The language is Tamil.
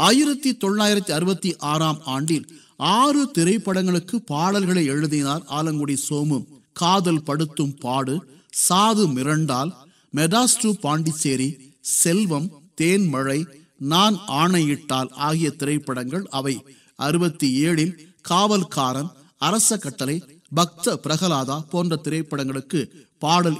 1966 6 திரைப்படங்களுக்கு பாடல்களை எழுதினார் ஆலங்குடி சோமு. காதல் படுத்தும் பாடு, சாது மிரண்டால், மெட்ராஸ் டு பாண்டிச்சேரி, செல்வம், தேன்மழை, நான் ஆணையிட்டால் ஆகிய திரைப்படங்கள் அவை. 67 காவல்காரன், அரச கட்டளை, பக்த பிரகலாதா போன்ற திரைப்படங்களுக்கு பாடல்